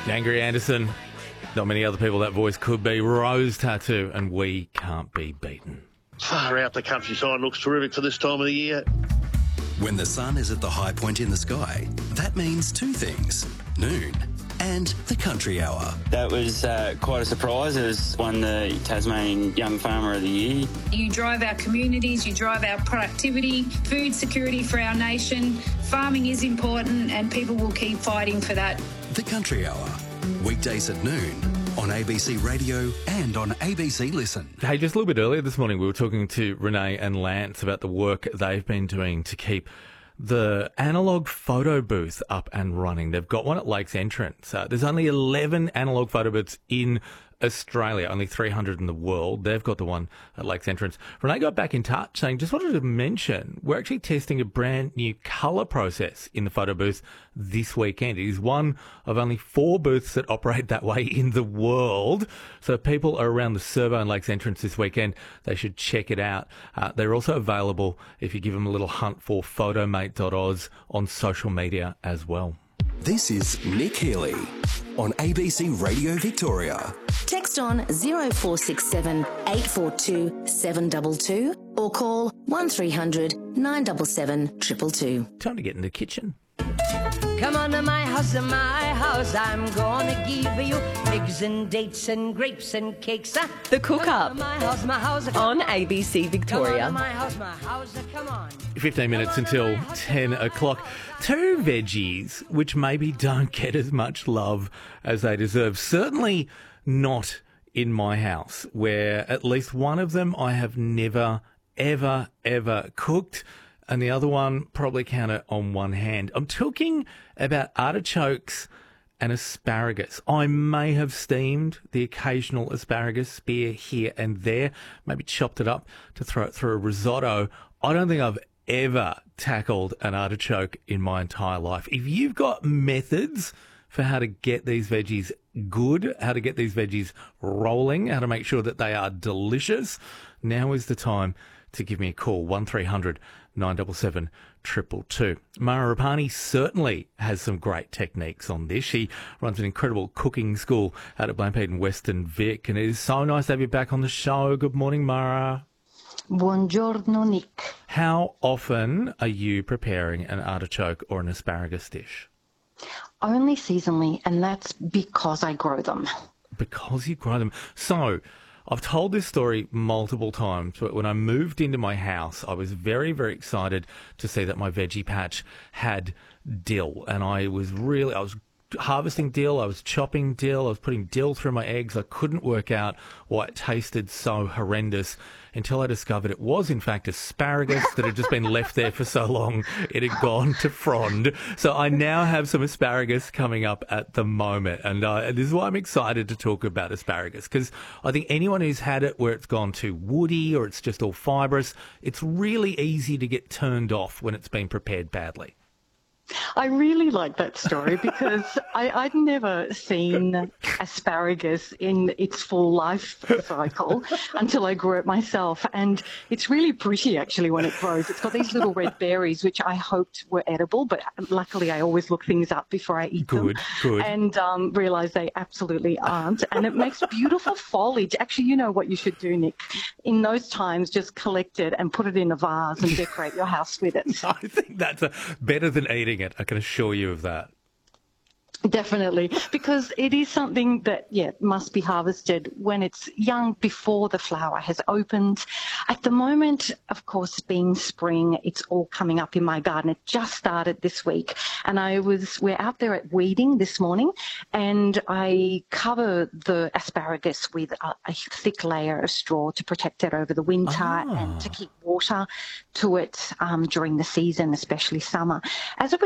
Angry Anderson. Not many other people that voice could be. Rose Tattoo, and We Can't Be Beaten. Far out, the countryside looks terrific for this time of the year. When the sun is at the high point in the sky, that means two things: noon and the country hour. That was quite a surprise. It was won the Tasmanian Young Farmer of the Year. You drive our communities, you drive our productivity, food security for our nation. Farming is important and people will keep fighting for that. The country hour, weekdays at noon on ABC Radio and on ABC Listen. Hey, just a little bit earlier this morning, we were talking to Renee and Lance about the work they've been doing to keep the analogue photo booth up and running. They've got one at Lakes Entrance. There's only 11 analogue photo booths in Australia, only 300 in the world. They've got the one at Lakes Entrance. Renee got back in touch saying, just wanted to mention, we're actually testing a brand new colour process in the photo booth this weekend. It is one of only 4 booths that operate that way in the world. So if people are around the Servo and Lakes Entrance this weekend, they should check it out. They're also available if you give them a little hunt for photomate.oz on social media as well. This is Nick Healy on ABC Radio Victoria. Text on 0467 842 722 or call 1300 977 222. Time to get in the kitchen. Come on to my house, I'm gonna give you eggs and dates and grapes and cakes. The Cook Up my house, on ABC Victoria. Come on to my house, come on. 15 minutes until 10 o'clock. 2 veggies which maybe don't get as much love as they deserve. Certainly not in my house, where at least one of them I have never, ever cooked, and the other one probably count it on one hand. I'm talking about artichokes and asparagus. I may have steamed the occasional asparagus spear here and there, maybe chopped it up to throw it through a risotto. I don't think I've ever tackled an artichoke in my entire life. If you've got methods for how to get these veggies good, how to get these veggies rolling, how to make sure that they are delicious, now is the time to give me a call, 1300 977 222. Mara Rapani certainly has some great techniques on this. She runs an incredible cooking school out at Blampede and Western Vic, and it is so nice to have you back on the show. Good morning, Mara. Buongiorno, Nick. How often are you preparing an artichoke or an asparagus dish? Only seasonally, and that's because I grow them. Because you grow them. So, I've told this story multiple times, but when I moved into my house, I was very, very excited to see that my veggie patch had dill. And I was harvesting dill, I was chopping dill, I was putting dill through my eggs. I couldn't work out why it tasted so horrendous until I discovered it was, in fact, asparagus that had just been left there for so long it had gone to frond. So I now have some asparagus coming up at the moment, and this is why I'm excited to talk about asparagus, because I think anyone who's had it where it's gone too woody or it's just all fibrous, it's really easy to get turned off when it's been prepared badly. I really like that story because I'd never seen asparagus in its full life cycle until I grew it myself. And it's really pretty, actually, when it grows. It's got these little red berries, which I hoped were edible, but luckily I always look things up before I eat them. Good. And realise they absolutely aren't. And it makes beautiful foliage. Actually, you know what you should do, Nick? In those times, just collect it and put it in a vase and decorate your house with it. I think that's better than eating it. I can assure you of that. Definitely, because it is something that, must be harvested when it's young, before the flower has opened. At the moment, of course, being spring, it's all coming up in my garden. It just started this week, and we're out there at weeding this morning, and I cover the asparagus with a thick layer of straw to protect it over the winter and to keep water to it during the season, especially summer. As it was